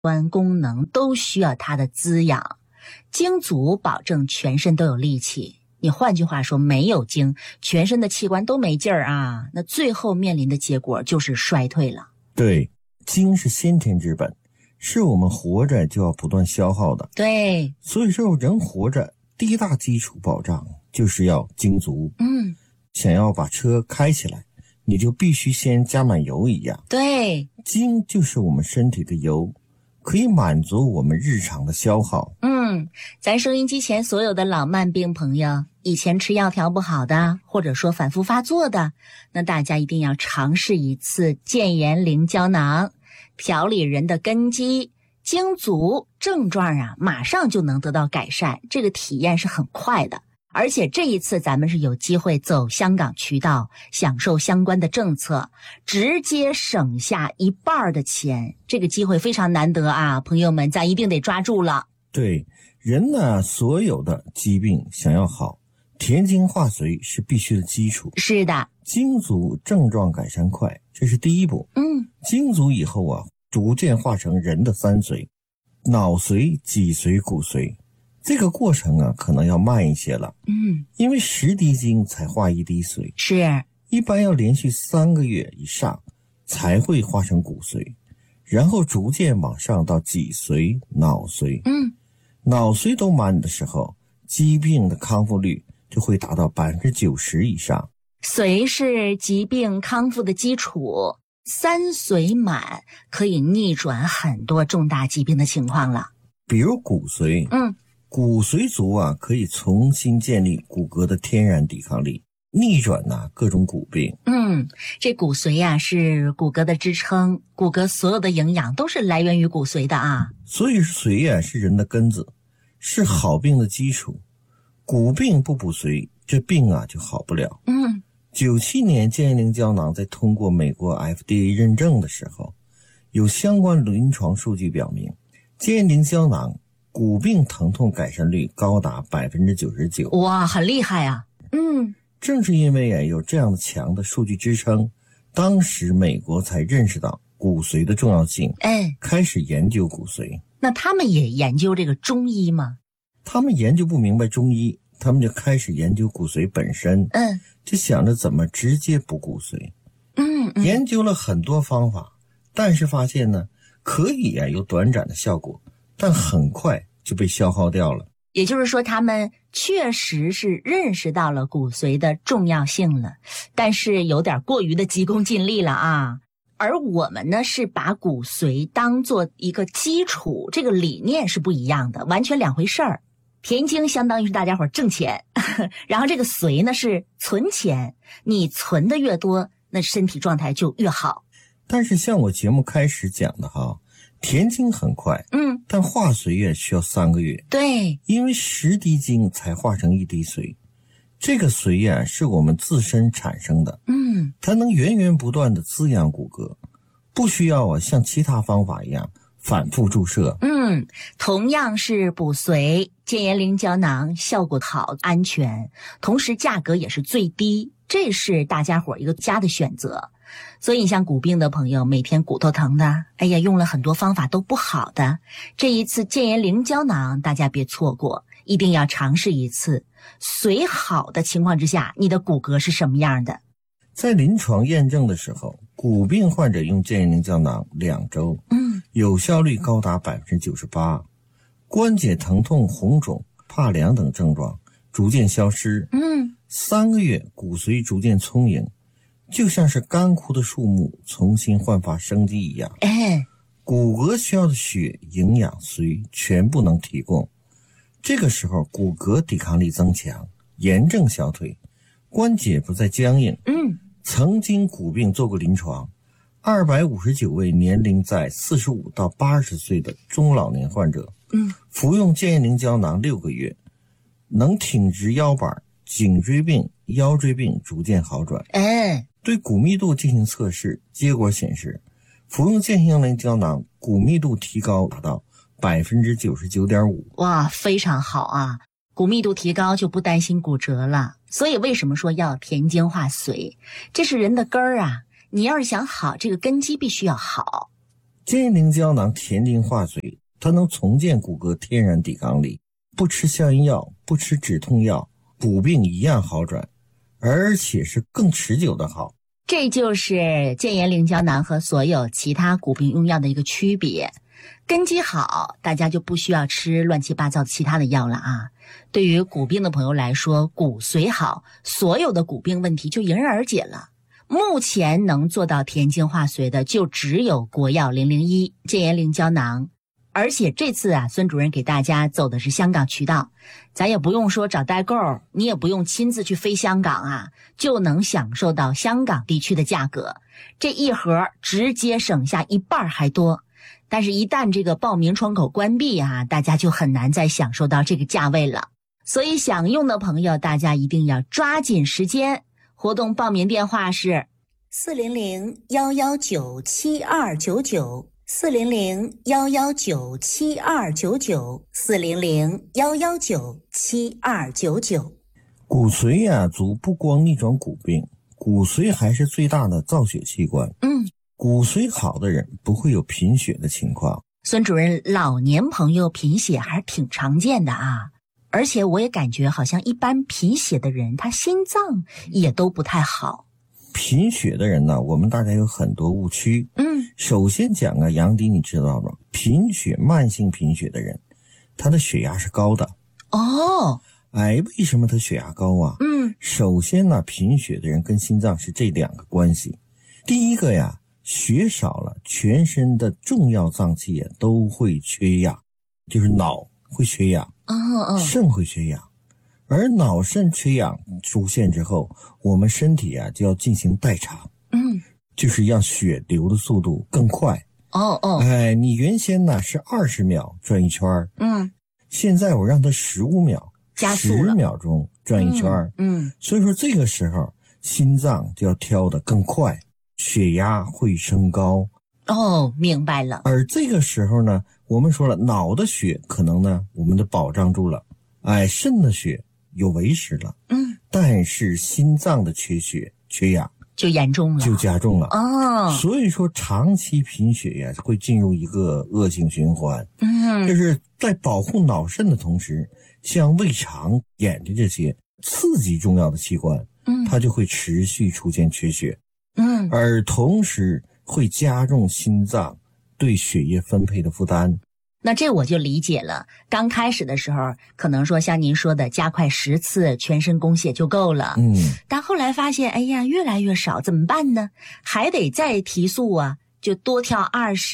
官功能都需要它的滋养。精足保证全身都有力气，你换句话说，没有精，全身的器官都没劲儿啊，那最后面临的结果就是衰退了。 对，精是先天之本，是我们活着就要不断消耗的。 对， 所以说人活着第一大基础保障就是要精足。想要把车开起来，你就必须先加满油一样。 对， 精就是我们身体的油，可以满足我们日常的消耗。 咱收音机前所有的老慢病朋友，以前吃药调不好的，或者说反复发作的，那大家一定要尝试一次健颜灵胶囊，调理人的根基，精足，症状啊马上就能得到改善，这个体验是很快的。而且这一次咱们是有机会走香港渠道，享受相关的政策，直接省下一半的钱，这个机会非常难得啊，朋友们，咱一定得抓住了。 对，人呢，所有的疾病想要好，填精化髓是必须的基础。 是的， 精足症状改善快，这是第一步。精足以后啊，逐渐化成人的三髓：脑髓、脊髓、骨髓。这个过程啊，可能要慢一些了。因为10滴精才化1滴髓， 是一般要连续3个月以上才会化成骨髓，然后逐渐往上到脊髓、脑髓。脑髓都满的时候，疾病的康复率就会达到90%以上。 髓是疾病康复的基础，3髓满可以逆转很多重大疾病的情况了。 比如骨髓，骨髓足啊，可以重新建立骨骼的天然抵抗力，逆转各种骨病。 这骨髓呀，是骨骼的支撑，骨骼所有的营养都是来源于骨髓的啊。 所以髓啊是人的根子，是好病的基础。骨病不补髓，这病啊就好不了。97年健颜灵胶囊在通过美国 FDA 认证的时候，有相关临床数据表明，健颜灵胶囊骨病疼痛改善率高达99%。 哇，很厉害啊。 正是因为有这样的强的数据支撑，当时美国才认识到骨髓的重要性，开始研究骨髓。 那他们也研究这个中医吗？ 他们研究不明白中医，他们就开始研究骨髓本身，就想着怎么直接补骨髓。研究了很多方法，但是发现呢，可以有短暂的效果，但很快就被消耗掉了。 也就是说，他们确实是认识到了骨髓的重要性了，但是有点过于的急功近利了啊。而我们呢，是把骨髓当做一个基础，这个理念是不一样的，完全两回事儿。填精相当于是大家伙挣钱，然后这个髓呢是存钱，你存的越多，那身体状态就越好。 但是像我节目开始讲的填精很快，但化髓也需要3个月。 对， 因为10滴精才化成1滴髓，这个髓是我们自身产生的，它能源源不断的滋养骨骼，不需要像其他方法一样反复注射。 同样是补髓，健颜灵胶囊效果好、安全，同时价格也是最低，这是大家伙一个佳的选择。所以你像骨病的朋友，每天骨头疼的，用了很多方法都不好的，这一次健颜灵胶囊大家别错过，一定要尝试一次。髓好的情况之下，你的骨骼是什么样的？ 在临床验证的时候，骨病患者用健颜灵胶囊2周，有效率高达98%，关节疼痛、红肿、怕凉等症状逐渐消失。3个月骨髓逐渐充盈，就像是干枯的树木重新焕发生机一样。骨骼需要的血、营养、髓全部能提供。这个时候骨骼抵抗力增强，炎症消退，关节不再僵硬。曾经骨病做过临床，259位年龄在45到80岁的中老年患者，服用健颜灵胶囊6个月，能挺直腰板，颈椎病、腰椎病逐渐好转。对骨密度进行测试，结果显示，服用健颜灵胶囊骨密度提高达到99.5%。 哇，非常好啊！骨密度提高就不担心骨折了。所以为什么说要填精化髓？这是人的根儿啊！你要是想好，这个根基必须要好。 健叶灵胶囊填精化髓，它能重建骨骼天然抵抗力，不吃消炎药，不吃止痛药，补病一样好转，而且是更持久的好。 这就是健颜灵胶囊和所有其他骨病用药的一个区别。根基好，大家就不需要吃乱七八糟的其他的药了啊。对于骨病的朋友来说，骨髓好，所有的骨病问题就迎刃而解了。目前能做到填精化髓的就只有国药001健颜灵胶囊。而且这次啊，孙主任给大家走的是香港渠道，咱也不用说找代购，你也不用亲自去飞香港啊，就能享受到香港地区的价格。这一盒直接省下一半还多。但是一旦这个报名窗口关闭啊，大家就很难再享受到这个价位了。所以想用的朋友，大家一定要抓紧时间。活动报名电话是400-119-7299。400-119-7299 400-119-7299。 骨髓呀足不光逆转骨病，骨髓还是最大的造血器官。骨髓好的人不会有贫血的情况。 孙主任，老年朋友贫血还是挺常见的啊，而且我也感觉好像一般贫血的人他心脏也都不太好。 贫血的人呢，我们大家有很多误区。首先讲啊，杨迪你知道吗？贫血，慢性贫血的人，他的血压是高的。为什么他血压高啊？首先呢，贫血的人跟心脏是这两个关系。第一个呀，血少了，全身的重要脏器也都会缺氧，就是脑会缺氧，肾会缺氧。而脑肾缺氧出现之后，我们身体啊就要进行代偿，就是让血流的速度更快。你原先呢是20秒转一圈，现在我让它15秒， 加速了 10秒钟转一圈，所以说这个时候心脏就要跳得更快，血压会升高。 明白了。 而这个时候呢，我们说了，脑的血可能呢我们的保障住了，肾的血有维持了，但是心脏的缺血缺氧就严重了， 就加重了。所以说长期贫血呀会进入一个恶性循环。就是在保护脑肾的同时，像胃肠、眼睛这些刺激重要的器官，它就会持续出现缺血，而同时会加重心脏对血液分配的负担。 那这我就理解了，刚开始的时候可能说像您说的加快10次全身供血就够了，但后来发现越来越少，怎么办呢？还得再提速啊，就多跳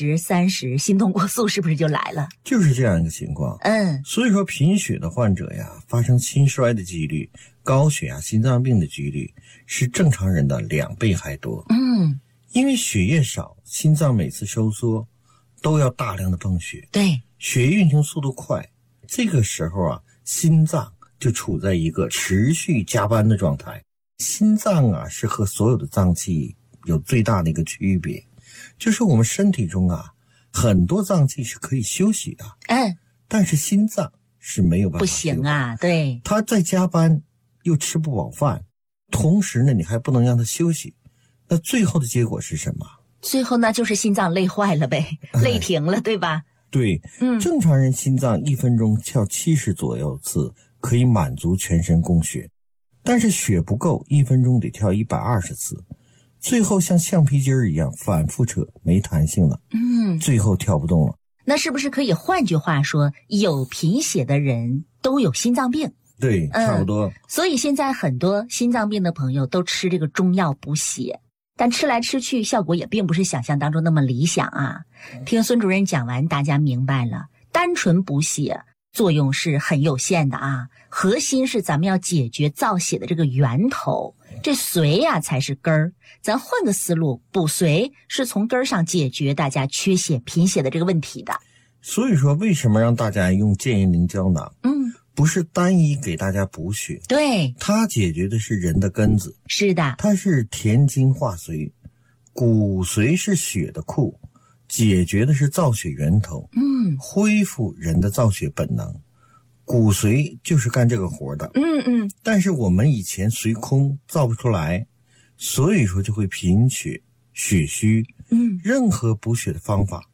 20、30，心动过速是不是就来了？ 就是这样一个情况。所以说贫血的患者呀，发生心衰的几率、高血压、心脏病的几率是正常人的2倍还多。因为血液少，心脏每次收缩都要大量的泵血， 对， 血液运行速度快，这个时候啊，心脏就处在一个持续加班的状态。心脏啊是和所有的脏器有最大的一个区别，就是我们身体中啊很多脏器是可以休息的，但是心脏是没有办法， 不行啊，对， 他在加班又吃不饱饭，同时呢你还不能让他休息，那最后的结果是什么？ 最后那就是心脏累坏了呗，累停了，对吧？ 对，正常人心脏1分钟跳70左右次可以满足全身供血，但是血不够，1分钟得跳120次，最后像橡皮筋一样反复扯，没弹性了，最后跳不动了。 那是不是可以换句话说，有贫血的人都有心脏病？ 对，差不多。 所以现在很多心脏病的朋友都吃这个中药补血，但吃来吃去效果也并不是想象当中那么理想啊。听孙主任讲完，大家明白了，单纯补血作用是很有限的啊，核心是咱们要解决造血的这个源头，这髓呀才是根儿。咱换个思路，补髓是从根儿上解决大家缺血贫血的这个问题的。 所以说为什么让大家用健颜灵胶囊？不是单一给大家补血， 对， 它解决的是人的根子， 是的， 它是填精化髓，骨髓是血的库，解决的是造血源头，恢复人的造血本能。骨髓就是干这个活的，但是我们以前髓空造不出来，所以说就会贫血、血虚，任何补血的方法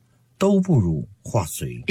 都不如化髓。